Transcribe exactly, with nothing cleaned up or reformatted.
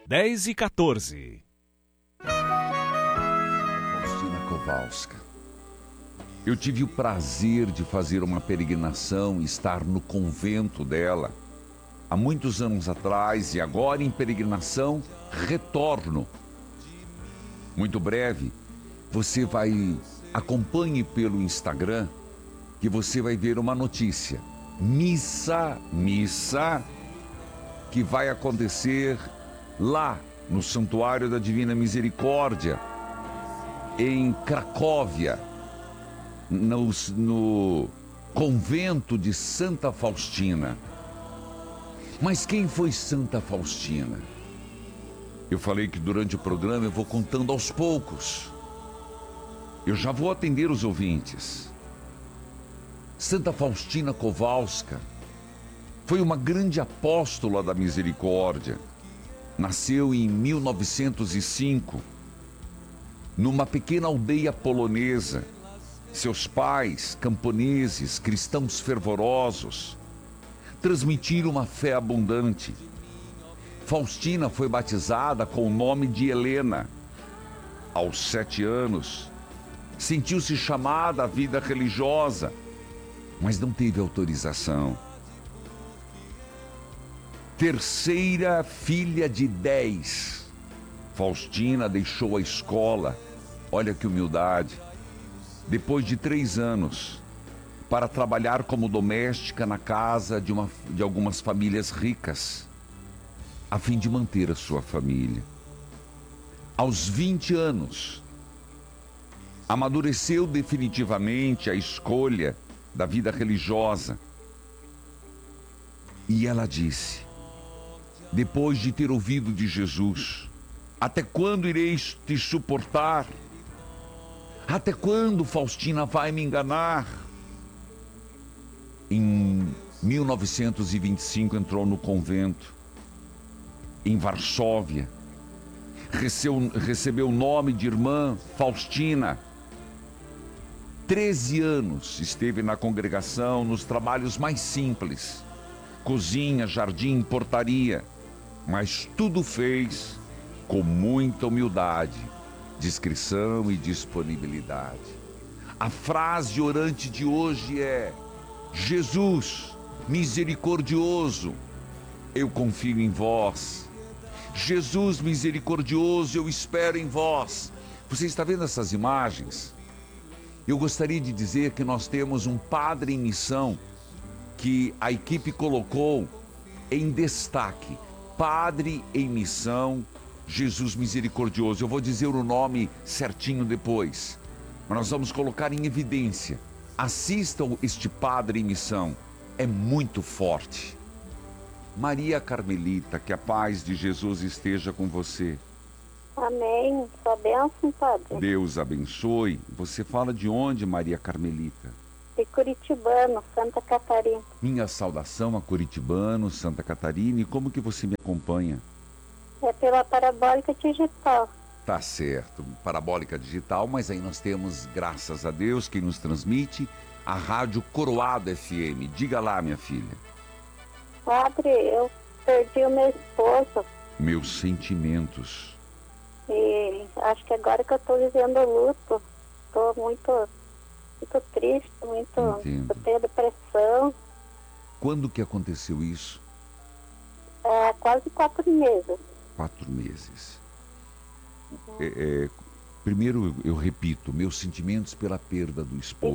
dez e quatorze. Faustina Kowalska. Eu tive o prazer de fazer uma peregrinação e estar no convento dela há muitos anos atrás, e agora em peregrinação retorno. Muito breve, você vai, acompanhe pelo Instagram, que você vai ver uma notícia. Missa, missa, que vai acontecer lá no Santuário da Divina Misericórdia, em Cracóvia, no, no convento de Santa Faustina. Mas quem foi Santa Faustina? Eu falei que durante o programa eu vou contando aos poucos. Eu já vou atender os ouvintes. Santa Faustina Kowalska foi uma grande apóstola da misericórdia. Nasceu em mil novecentos e cinco, numa pequena aldeia polonesa. Seus pais, camponeses, cristãos fervorosos, transmitiram uma fé abundante. Faustina foi batizada com o nome de Helena. Aos sete anos, sentiu-se chamada à vida religiosa, mas não teve autorização. Terceira filha de dez, Faustina deixou a escola, olha que humildade, depois de três anos, para trabalhar como doméstica na casa de, uma, de algumas famílias ricas, a fim de manter a sua família. Aos vinte anos, amadureceu definitivamente a escolha da vida religiosa. E ela disse, depois de ter ouvido de Jesus: até quando ireis te suportar? Até quando Faustina vai me enganar? Em mil novecentos e vinte e cinco entrou no convento, em Varsóvia. Recebeu, recebeu o nome de irmã Faustina. Treze anos esteve na congregação, nos trabalhos mais simples, cozinha, jardim, portaria, mas tudo fez com muita humildade, discrição e disponibilidade. A frase orante de hoje é: Jesus, misericordioso, eu confio em vós. Jesus misericordioso, eu espero em vós. Você está vendo essas imagens? Eu gostaria de dizer que nós temos um padre em missão que a equipe colocou em destaque. Padre em missão, Jesus misericordioso. Eu vou dizer o nome certinho depois, mas nós vamos colocar em evidência. Assistam este padre em missão, é muito forte. Maria Carmelita, que a paz de Jesus esteja com você. Amém. Sua bênção, padre. Deus abençoe. Você fala de onde, Maria Carmelita? De Curitibano, Santa Catarina. Minha saudação a Curitibano, Santa Catarina. E como que você me acompanha? É pela parabólica digital. Tá certo, parabólica digital, mas aí nós temos, graças a Deus, quem nos transmite, a Rádio Coroado F M. Diga lá, minha filha. Padre, eu perdi o meu esposo. Meus sentimentos. E acho que agora que eu estou vivendo o luto, estou muito, muito triste, muito. Entendo. Eu tenho depressão. Quando que aconteceu isso? Há quase quatro meses. Quatro meses. É, é, primeiro, eu repito, meus sentimentos pela perda do esposo.